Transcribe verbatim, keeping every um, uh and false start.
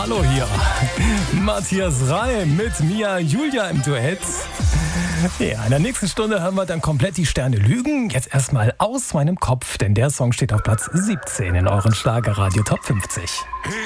Hallo hier. Matthias Reim mit Mia Julia im Duett. Ja, in der nächsten Stunde hören wir dann komplett die Sterne lügen. Jetzt erstmal Aus meinem Kopf, denn der Song steht auf Platz siebzehn in euren Schlagerradio Top fünfzig.